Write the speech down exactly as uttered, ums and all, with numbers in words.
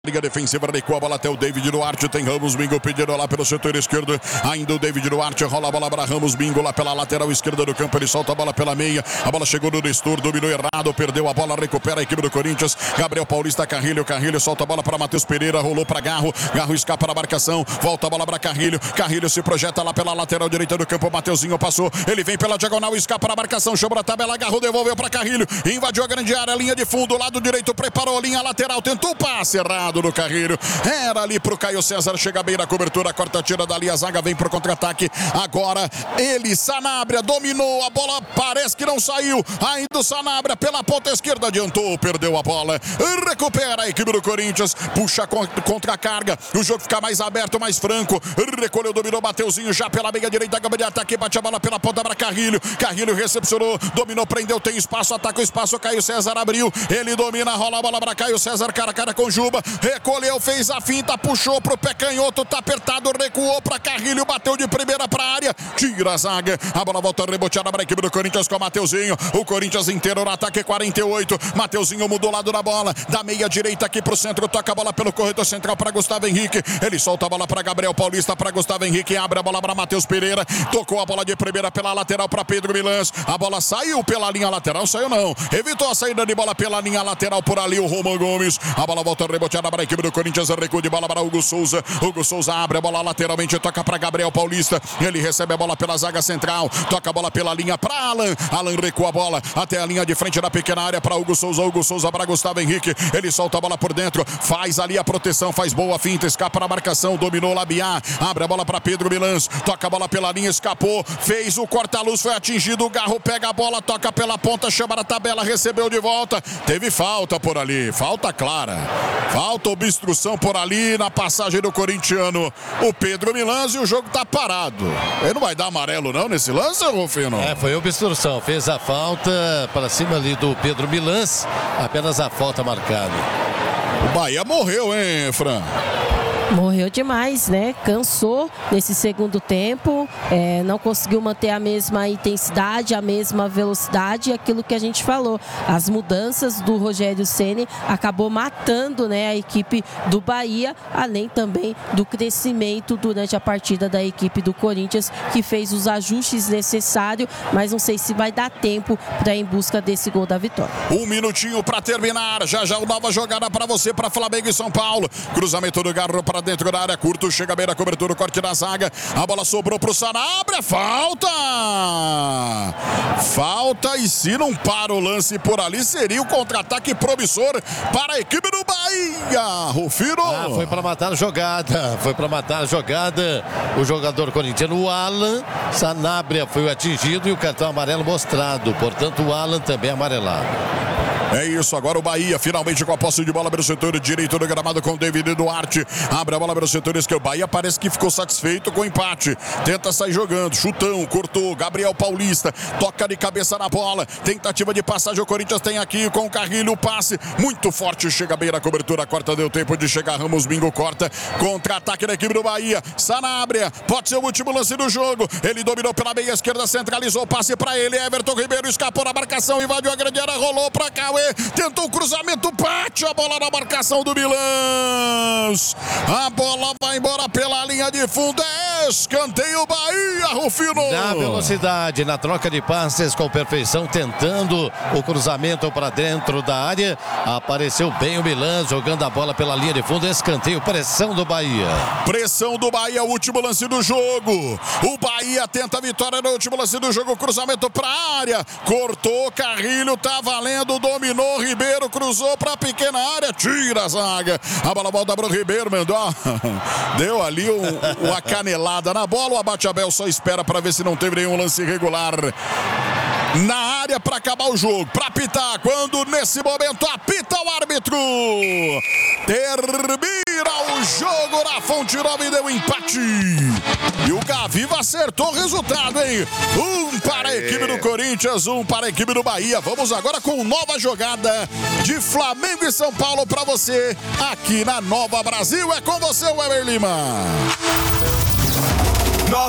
Liga defensiva, recua a bola até o David Duarte, tem Ramos Bingo pedindo lá pelo setor esquerdo, ainda o David Duarte, rola a bola para Ramos Bingo lá pela lateral esquerda do campo, ele solta a bola pela meia, a bola chegou no Nestor, dominou errado, perdeu a bola, recupera a equipe do Corinthians, Gabriel Paulista, Carrilho, Carrilho solta a bola para Matheus Pereira, rolou para Garro, Garro escapa na marcação, volta a bola para Carrilho, Carrilho se projeta lá pela lateral direita do campo, Mateuzinho passou, ele vem pela diagonal, escapa na marcação, chama na tabela, Garro devolveu para Carrilho, invadiu a grande área, linha de fundo, lado direito, preparou a linha lateral, tentou o passe errado no Carrilho, era ali pro Caio César, chega bem na cobertura, corta, tira dali, a zaga vem pro contra-ataque, agora ele, Sanabria, dominou, a bola parece que não saiu, ainda o Sanabria pela ponta esquerda, adiantou, perdeu a bola, recupera a equipe do Corinthians, puxa contra a carga, o jogo fica mais aberto, mais franco, recolheu, dominou, Mateuzinho já pela meia direita, gama de ataque, bate a bola pela ponta para Carrilho, Carrilho recepcionou, dominou, prendeu, tem espaço, ataca o espaço, Caio César abriu, ele domina, rola a bola para Caio César, cara a cara com Juba, recolheu, fez a finta, puxou pro pé canhoto, tá apertado, recuou pra Carrilho, bateu de primeira pra área, tira a zaga, a bola volta reboteada pra equipe do Corinthians com o Mateuzinho, o Corinthians inteiro no ataque, quarenta e oito, Mateuzinho mudou o lado da bola, da meia direita aqui pro centro, toca a bola pelo corredor central pra Gustavo Henrique, ele solta a bola pra Gabriel Paulista, pra Gustavo Henrique, abre a bola pra Matheus Pereira, tocou a bola de primeira pela lateral pra Pedro Milans, a bola saiu pela linha lateral, saiu não, evitou a saída de bola pela linha lateral por ali o Roman Gomes, a bola volta reboteada pra equipe do Corinthians, recuo de bola para Hugo Souza, Hugo Souza abre a bola lateralmente, toca para Gabriel Paulista, ele recebe a bola pela zaga central, toca a bola pela linha para Alan, Alan recua a bola até a linha de frente da pequena área para Hugo Souza, Hugo Souza para Gustavo Henrique, ele solta a bola por dentro, faz ali a proteção, faz boa finta, escapa na marcação, dominou Labiá, abre a bola para Pedro Milans, toca a bola pela linha, escapou, fez o corta-luz, foi atingido, o Garro pega a bola, toca pela ponta, chama na tabela, recebeu de volta, teve falta por ali, falta clara, falta obstrução por ali na passagem do corintiano, o Pedro Milans, e o jogo tá parado. Ele não vai dar amarelo não nesse lance, Rufino? É, foi obstrução, fez a falta para cima ali do Pedro Milans, apenas a falta marcada. O Bahia morreu, hein, Fran? Morreu demais, né? Cansou nesse segundo tempo, é, não conseguiu manter a mesma intensidade, a mesma velocidade, aquilo que a gente falou. As mudanças do Rogério Ceni acabou matando, né, a equipe do Bahia, além também do crescimento durante a partida da equipe do Corinthians, que fez os ajustes necessários, mas não sei se vai dar tempo para ir em busca desse gol da vitória. Um minutinho para terminar, já já uma nova jogada para você, para Flamengo e São Paulo. Cruzamento do Garro para dentro da área, curto, chega bem na cobertura, o corte da zaga, a bola sobrou pro Sanabria, falta! Falta, e se não para o lance por ali, seria o contra-ataque promissor para a equipe do Bahia, Rufino. Ah, foi para matar a jogada, foi para matar a jogada, o jogador corintiano, o Alan, Sanabria foi atingido e o cartão amarelo mostrado, portanto o Alan também amarelado. É isso, agora o Bahia finalmente com a posse de bola pelo setor direito do gramado com o David Duarte, abre a bola pelo setor esquerdo, o Bahia parece que ficou satisfeito com o empate, tenta sair jogando, chutão, cortou, Gabriel Paulista, toca de cabeça na bola, tentativa de passagem, o Corinthians tem aqui com o Carrilho, o passe, muito forte, chega bem na cobertura, corta, deu tempo de chegar, Ramos Bingo corta, contra-ataque da equipe do Bahia, Sanabria, pode ser o último lance do jogo, ele dominou pela meia esquerda, centralizou o passe pra ele, Everton Ribeiro escapou na marcação, invadiu a grande área, rolou pra cá, tentou o cruzamento, bate a bola na marcação do Milans, a bola vai embora pela linha de fundo, é escanteio Bahia, Rufino. Na velocidade, na troca de passes com perfeição, tentando o cruzamento para dentro da área, apareceu bem o Milans, jogando a bola pela linha de fundo, escanteio, pressão do Bahia. Pressão do Bahia, último lance do jogo, o Bahia tenta a vitória no último lance do jogo, cruzamento para a área, cortou, Carrilho, tá valendo, dominou, Ribeiro cruzou para a pequena área, tira a zaga, a bola volta para o Ribeiro, Mendonça deu ali um, uma canelada na bola, o Abate Abel só espera para ver se não teve nenhum lance irregular na área para acabar o jogo, para apitar, quando nesse momento apita o árbitro, termina o jogo na Fonte Nova e deu empate, e o Gaviva acertou o resultado, hein? Um para a equipe do Corinthians, um para a equipe do Bahia. Vamos agora com nova jogada de Flamengo e São Paulo para você aqui na Nova Brasil. É com você, Weber Lima.